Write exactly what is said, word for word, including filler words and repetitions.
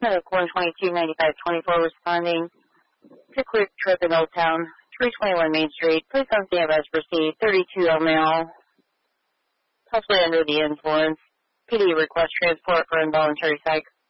Medic one twenty-two ninety-five twenty-four responding to quick trip in Old Town, three twenty-one Main Street. Please on standby as proceed. thirty-two L male, possibly under the influence. P D request transport for involuntary psych.